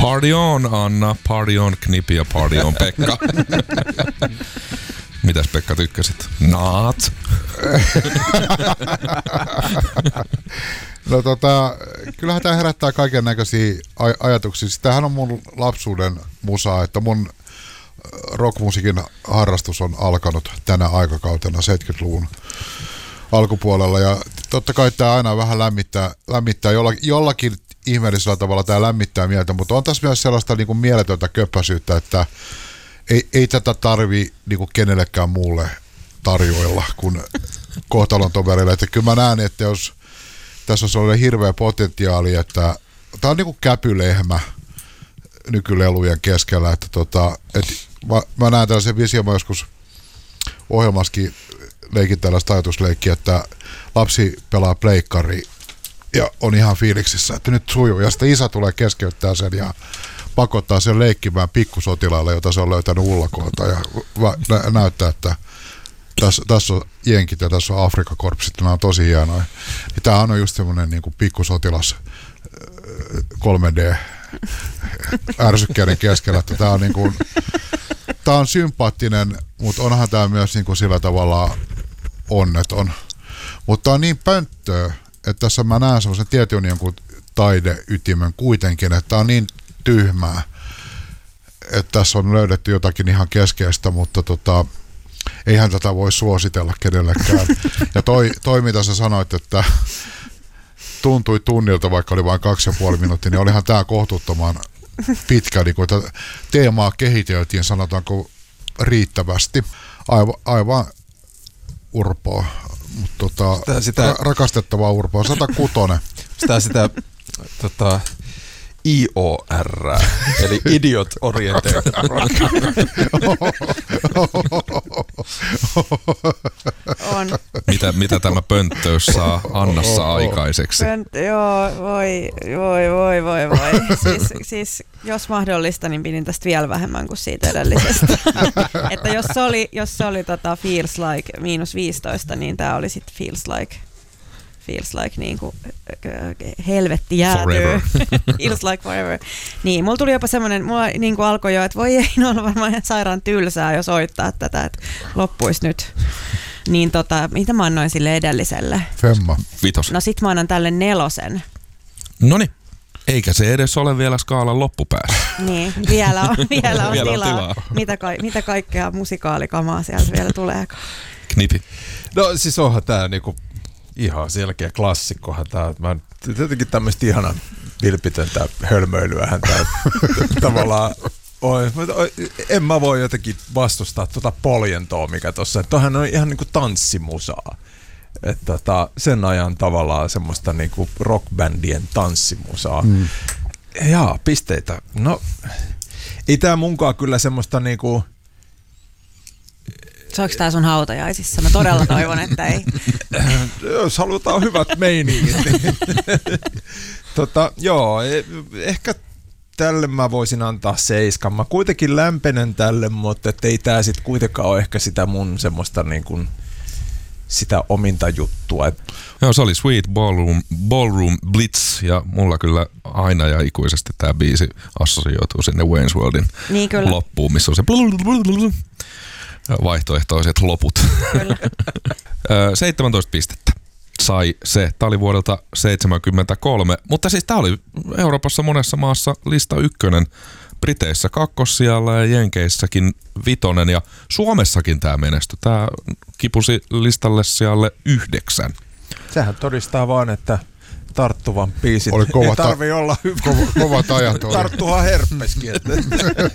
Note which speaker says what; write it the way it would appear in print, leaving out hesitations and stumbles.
Speaker 1: Party on, Anna, party on, Knipi ja party on, Pekka. Mitäs Pekka tykkäsit? Naat.
Speaker 2: No kyllähän tää herättää kaiken näköisiä ajatuksia. Tämähän on mun lapsuuden musaa, että mun rockmusiikin harrastus on alkanut tänä aikakautena 70-luvun alkupuolella ja totta kai tää aina vähän lämmittää jollakin ihmeellisellä tavalla tää lämmittää mieltä, mutta on tässä myös sellaista niinku mieletöntä köppäisyyttä, että ei tätä tarvi niinku kenellekään muulle tarjoilla kuin kohtalon toverille. Että kyllä mä näen, että jos tässä on sellainen hirveä potentiaali, että tää on niinku käpylehmä nykylelujen keskellä, että mä näen tällaisen vision, mä joskus ohjelmassakin leikin tällaista ajatusleikkiä, että lapsi pelaa pleikkari ja on ihan fiiliksissä, että nyt sujuu, ja sitten isä tulee keskeyttää sen ja pakottaa sen leikkimään pikkusotilaalle, jota se on löytänyt ullakoilta ja näyttää, että tässä on jenkit ja tässä on Afrikakorpsit, nämä on tosi hienoja. Ja tämähän on just semmoinen niin kuin pikkusotilas 3D ärsykkeiden keskellä, että tämä on niin kuin, tämä on sympaattinen, mutta onhan tämä myös niin kuin sillä tavalla onneton. Mutta tämä on niin pönttöä, että tässä mä näen semmoisen tietyn jonkun taideytimen kuitenkin, että tämä on niin tyhmää, että tässä on löydetty jotakin ihan keskeistä, mutta eihän tätä voi suositella kenellekään. Ja toi mitä sä sanoit, että tuntui tunnilta, vaikka oli vain 2,5 minuuttia, niin olihan tämä kohtuuttoman pitkä, niin kuin teemaa kehiteltiin, sanotaanko riittävästi. Aivan urpoa, mutta rakastettavaa urpoa. 106.
Speaker 3: Sitä IOR, eli Idiot Oriented Rock.
Speaker 4: On.
Speaker 1: Mitä tämä pönttöys saa Annassa aikaiseksi?
Speaker 4: Joo, voi. Siis jos mahdollista, niin pidin tästä vielä vähemmän kuin siitä edellisestä. Että jos se oli Feels Like -15, niin tää oli sitten Feels like niinku helvetti jäätyy. Feels like forever. Niin, mulla tuli jopa semmoinen, mulla niinku alkoi jo, että voi ei, no on varmaan ihan sairaan tylsää jo soittaa tätä, että loppuisi nyt. Niin mitä mä annoin sille edelliselle?
Speaker 1: 5.
Speaker 4: No sit mä annan tälle 4.
Speaker 1: Noniin. Eikä se edes ole vielä skaalan loppupäässä.
Speaker 4: Niin, vielä on
Speaker 1: Vielä on
Speaker 4: tilaa. Mitä kaikkea musikaalikamaa sieltä vielä tulee?
Speaker 1: Knipi.
Speaker 3: No siis onhan tää niinku ihan selkeä klassikkohan tää. Mä jotenkin tämmöistä ihanan vilpitöntä hölmöilyähän tää tavallaan on. En mä voi jotenkin vastustaa poljentoa, mikä tossa. Toihan on ihan niinku tanssimusaa. Että sen ajan tavallaan semmoista niinku rockbändien tanssimusaa. Jaa, pisteitä. No, ei tää munkaan kyllä semmoista niinku.
Speaker 4: Saanko tää sun hautajaisissa? Mä todella toivon, että ei.
Speaker 3: Jos halutaan hyvät meiningit. Niin. Joo, ehkä tälle mä voisin antaa 7. Mä kuitenkin lämpenen tälle, mutta ei tää sit kuitenkaan ole ehkä sitä mun semmoista niin kuin sitä ominta juttua.
Speaker 1: Joo, se oli Sweet Ballroom Blitz ja mulla kyllä aina ja ikuisesti tää biisi assosioituu sinne Wayne's Worldin
Speaker 4: niin
Speaker 1: loppuun, missä on se vaihtoehtoiset loput. 17 pistettä sai se. Tämä oli vuodelta 1973, mutta siis tämä oli Euroopassa monessa maassa lista 1, Briteissä 2. sijalla ja Jenkeissäkin 5. ja Suomessakin tämä menestyi. Tämä kipusi listalle sijalle 9.
Speaker 3: Sehän todistaa vaan, että tarttuvan biisin
Speaker 2: oli
Speaker 3: ei tarvitse olla hyvä.
Speaker 2: Kovat ajat oli.
Speaker 3: Tarttuhan herpeskin.